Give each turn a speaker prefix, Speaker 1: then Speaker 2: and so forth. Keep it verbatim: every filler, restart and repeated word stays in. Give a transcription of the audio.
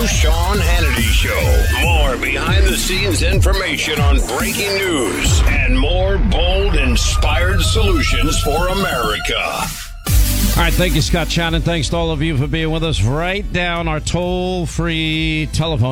Speaker 1: Sean Hannity Show. More behind-the-scenes information on breaking news and more bold, inspired solutions for America.
Speaker 2: All right, thank you, Scott Shannon. Thanks to all of you for being with us. Write down our toll-free telephone